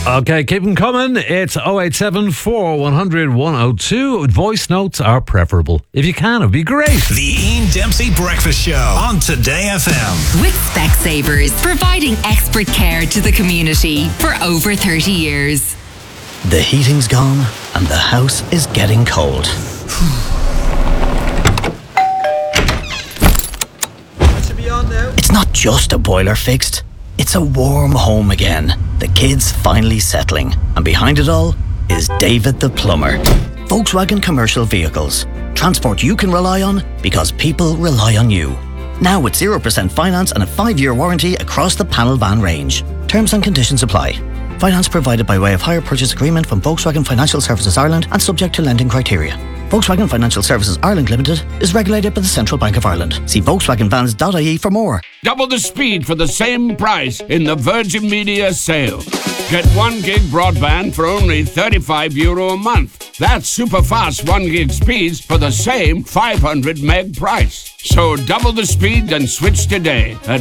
Okay, keep them coming. It's 087 100 102. Voice notes are preferable. If you can, it'd be great. The Ian Dempsey Breakfast Show on Today FM. With Specsavers, providing expert care to the community for over 30 years. The heating's gone and the house is getting cold. It's not just a boiler fixed. It's a warm home again. The kids finally settling. And behind it all is David the plumber. Volkswagen Commercial Vehicles. Transport you can rely on because people rely on you. Now with 0% finance and a 5-year warranty across the panel van range. Terms and conditions apply. Finance provided by way of hire purchase agreement from Volkswagen Financial Services Ireland and subject to lending criteria. Volkswagen Financial Services Ireland Limited is regulated by the Central Bank of Ireland. See VolkswagenVans.ie for more. Double the speed for the same price in the Virgin Media sale. Get 1 gig broadband for only €35 a month. That's super fast 1 gig speeds for the same 500 meg price. So double the speed and switch today at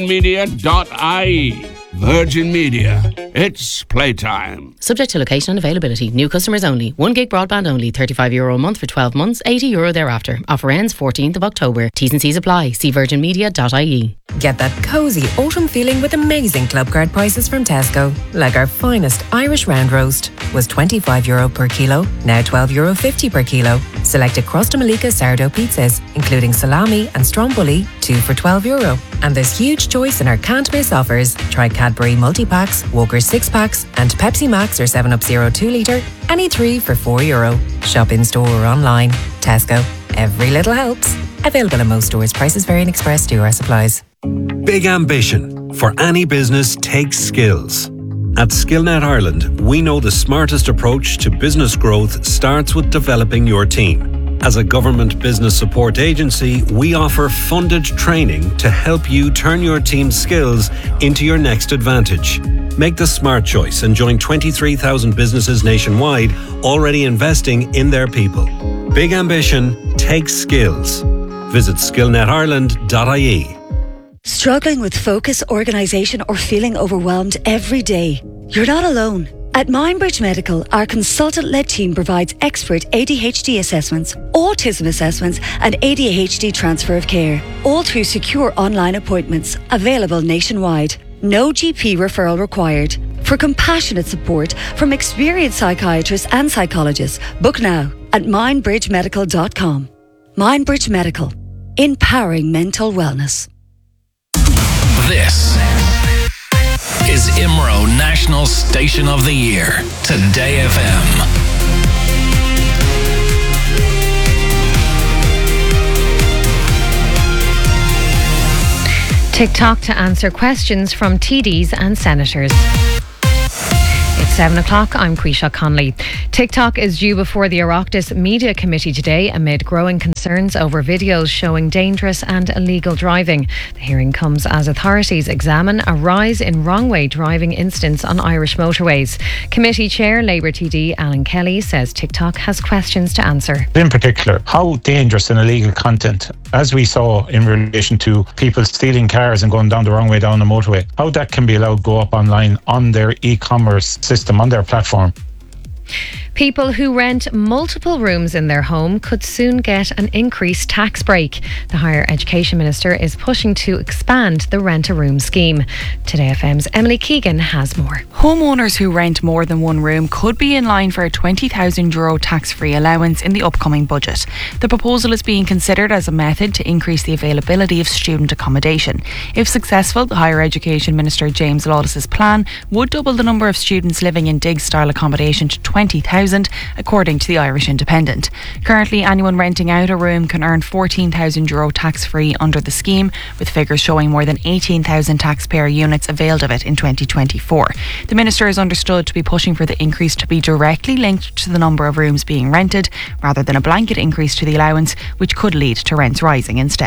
virginmedia.ie. Virgin Media. It's playtime. Subject to location and availability. New customers only. 1 gig broadband only. €35 a month for 12 months. €80 thereafter. Offer ends 14th of October. T's and C's apply. See virginmedia.ie. Get that cosy autumn feeling with amazing club card prices from Tesco. Like our finest Irish round roast was €25 per kilo, now €12.50 per kilo. Selected Crosta Malika sourdough pizzas, including salami and stromboli, 2 for €12. And there's huge choice in our can't miss offers. Try Cadbury multi-packs, Walker's 6-packs and Pepsi Max or 7up Zero 2 litre, any 3 for €4. Shop in store or online. Tesco. Every little helps. Available in most stores. Prices vary and express to our supplies. Big ambition for any business takes skills. At Skillnet Ireland, we know the smartest approach to business growth starts with developing your team. As a government business support agency, we offer funded training to help you turn your team's skills into your next advantage. Make the smart choice and join 23,000 businesses nationwide already investing in their people. Big ambition takes skills. Visit skillnetireland.ie. Struggling with focus, organisation or feeling overwhelmed every day? You're not alone. At Mindbridge Medical, our consultant-led team provides expert ADHD assessments, autism assessments and ADHD transfer of care, all through secure online appointments, available nationwide. No GP referral required. For compassionate support from experienced psychiatrists and psychologists, book now at mindbridgemedical.com. Mindbridge Medical, empowering mental wellness. This is IMRO National Station of the Year. Today FM. TikTok to answer questions from TDs and senators. It's 7 o'clock. I'm Quisha Conley. TikTok is due before the Oireachtas Media Committee today amid growing concerns over videos showing dangerous and illegal driving. The hearing comes as authorities examine a rise in wrong-way driving incidents on Irish motorways. Committee Chair Labour TD Alan Kelly says TikTok has questions to answer. In particular, how dangerous and illegal content, as we saw in relation to people stealing cars and going down the wrong way down the motorway, how that can be allowed to go up online on their e-commerce system, on their platform. People who rent multiple rooms in their home could soon get an increased tax break. The Higher Education Minister is pushing to expand the rent-a-room scheme. Today FM's Emily Keegan has more. Homeowners who rent more than one room could be in line for a €20,000 tax-free allowance in the upcoming budget. The proposal is being considered as a method to increase the availability of student accommodation. If successful, the Higher Education Minister James Lawless's plan would double the number of students living in dig-style accommodation to 20,000, according to the Irish Independent. Currently, anyone renting out a room can earn €14,000 tax-free under the scheme, with figures showing more than 18,000 taxpayer units availed of it in 2024. The Minister is understood to be pushing for the increase to be directly linked to the number of rooms being rented, rather than a blanket increase to the allowance, which could lead to rents rising instead.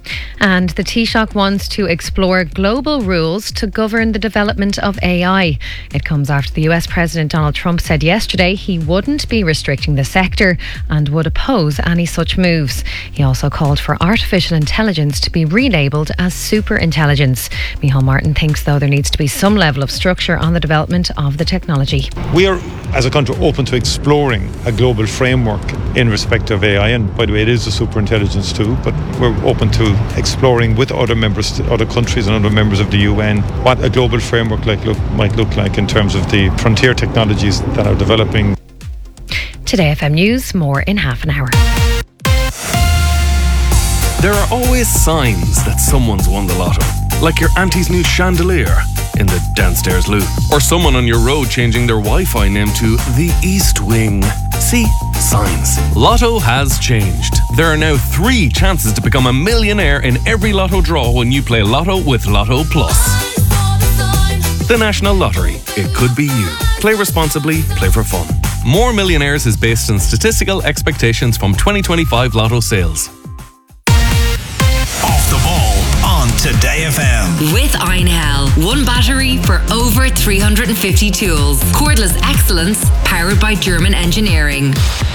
And the Taoiseach wants to explore global rules to govern the development of AI. It comes after the US President Donald Trump said yesterday he wouldn't be restricting the sector and would oppose any such moves. He also called for artificial intelligence to be relabelled as superintelligence. Micheál Martin thinks, though, there needs to be some level of structure on the development of the technology. We are, as a country, open to exploring a global framework in respect of AI. And by the way, it is a superintelligence too, but we're open to exploring with other members, other countries and other members of the UN, what a global framework might look like in terms of the frontier technologies that are developing. Today FM News, more in half an hour. There are always signs that someone's won the lotto, like your auntie's new chandelier in the downstairs loo, or someone on your road changing their Wi-Fi name to the East Wing. See? Signs. Lotto has changed. There are now 3 chances to become a millionaire in every lotto draw when you play Lotto with Lotto Plus. The National Lottery. It could be you. Play responsibly, play for fun. More Millionaires is based on statistical expectations from 2025 Lotto sales. Off the ball on Today FM. With Einhell. One battery for over 350 tools. Cordless excellence powered by German engineering.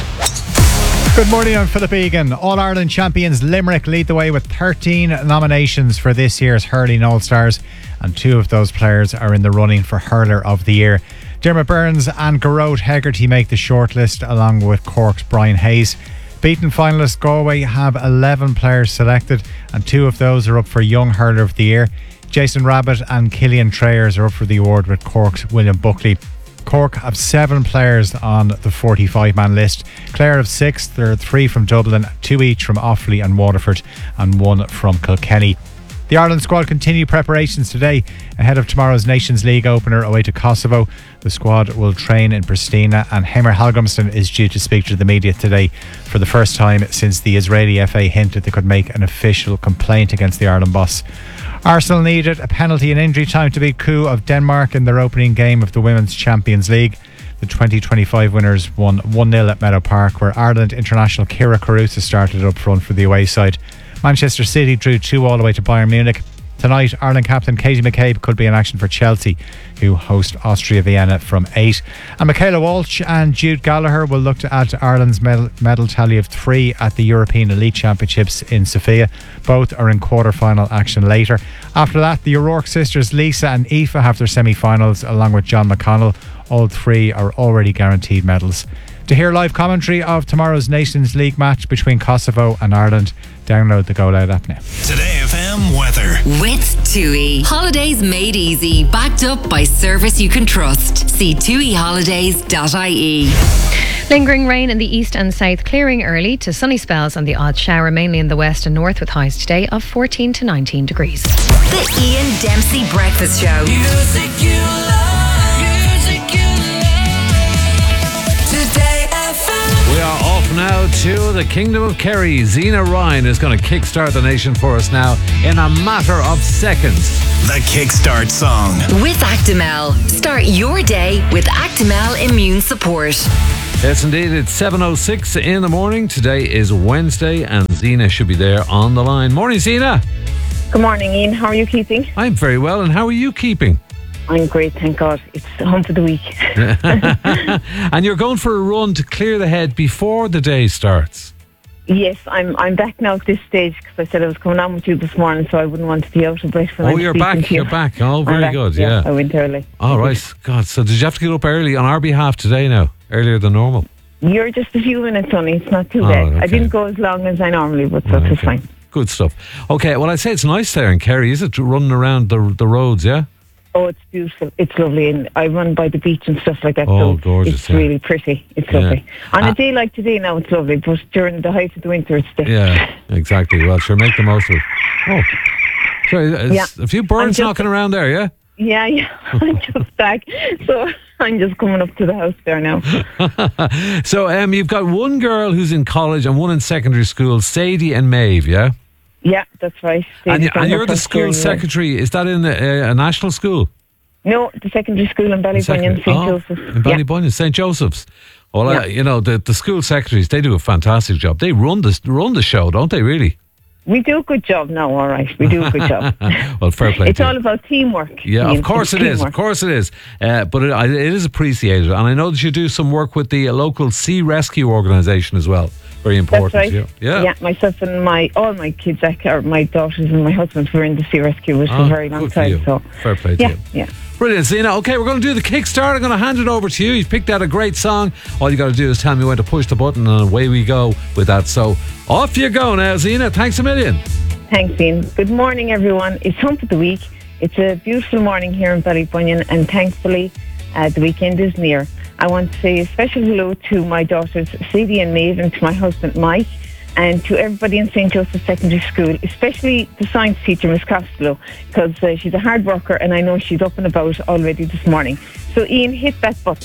Good morning, I'm Philip Egan. All-Ireland champions Limerick lead the way with 13 nominations for this year's Hurling All-Stars, and 2 of those players are in the running for Hurler of the Year. Dermot Burns and Garrod Hegarty make the shortlist along with Cork's Brian Hayes. Beaten finalists Galway have 11 players selected, and 2 of those are up for Young Hurler of the Year. Jason Rabbit and Killian Trayers are up for the award with Cork's William Buckley. Cork have 7 players on the 45-man list. Clare have 6. There are 3 from Dublin, 2 each from Offaly and Waterford, and 1 from Kilkenny. The Ireland squad continue preparations today ahead of tomorrow's Nations League opener away to Kosovo. The squad will train in Pristina, and Heimir Hallgrímsson is due to speak to the media today for the first time since the Israeli FA hinted they could make an official complaint against the Ireland boss. Arsenal needed a penalty in injury time to beat Coup of Denmark in their opening game of the Women's Champions League. The 2025 winners won 1-0 at Meadow Park, where Ireland international Kira Carusa started up front for the away side. Manchester City drew 2-2 away to Bayern Munich. Tonight, Ireland captain Katie McCabe could be in action for Chelsea, who host Austria Vienna from 8. And Michaela Walsh and Jude Gallagher will look to add to Ireland's medal tally of 3 at the European Elite Championships in Sofia. Both are in quarter-final action later. After that, the O'Rourke sisters Lisa and Aoife have their semi-finals along with John McConnell. All 3 are already guaranteed medals. To hear live commentary of tomorrow's Nations League match between Kosovo and Ireland, download the Go Loud app now. Today FM weather. With TUI. Holidays made easy. Backed up by service you can trust. See tuiholidays.ie. Lingering rain in the east and south, clearing early to sunny spells and the odd shower mainly in the west and north, with highs today of 14 to 19 degrees. The Ian Dempsey Breakfast Show. Music you love. Music you love. Today FM. We are off now to the Kingdom of Kerry. Zena Ryan is going to kickstart the nation for us now in a matter of seconds. The Kickstart song. With Actimel. Start your day with Actimel Immune Support. Yes, indeed. It's 7:06 in the morning. Today is Wednesday, and Zena should be there on the line. Morning, Zena. Good morning, Ian. How are you keeping? I'm very well, and how are you keeping? I'm great, thank God. It's the hump of the week. And you're going for a run to clear the head before the day starts. Yes, I'm back now at this stage because I said I was coming on with you this morning, so I wouldn't want to be out of breath when I'm you're speaking back. to you. You're back. Oh, very back, good. Yeah, I went early. All right. God, so did you have to get up early on our behalf today now? Earlier than normal? You're just a few minutes only. It's not too bad. Okay. I didn't go as long as I normally would, so it's fine. Good stuff. Okay, well, I'd say it's nice there in Kerry, is it? Running around the roads, yeah? Oh, it's beautiful. It's lovely. And I run by the beach and stuff like that. Oh, so gorgeous. It's really pretty. It's lovely. On a day like today now, it's lovely. But during the height of the winter, it's different. Yeah, exactly. Well, sure, make the most of it. Oh, sorry, a few birds knocking around there, yeah? Yeah. I'm just back. So I'm just coming up to the house there now. So you've got one girl who's in college and one in secondary school, Sadie and Maeve, yeah? Yeah, that's right. And you're the school secretary. Is that in a national school? No, the secondary school in Ballybunion, St. Joseph's. In Ballybunion, St. Joseph's. Well, the school secretaries, they do a fantastic job. They run the show, don't they, really? We do a good job now, all right. We do a good job. Well, fair play. It's all about teamwork. Yeah, Ian. of course it is. Of course it is. But it is appreciated. And I know that you do some work with the local sea rescue organisation as well. Very important. That's right. Yeah. Myself and all my kids, or my daughters and my husband were in the sea rescue for a very long time. So fair play to you. Yeah. Brilliant, Zena. Okay, we're going to do the kickstart. I'm going to hand it over to you. You've picked out a great song. All you got to do is tell me when to push the button, and away we go with that. So off you go now, Zena. Thanks a million. Thanks, Ian. Good morning, everyone. It's Hump of the Week. It's a beautiful morning here in Ballybunion, and thankfully the weekend is near. I want to say a special hello to my daughters Sadie and Maeve, and to my husband Mike, and to everybody in St. Joseph Secondary School, especially the science teacher, Miss Costello, because she's a hard worker and I know she's up and about already this morning. So Ian, hit that button.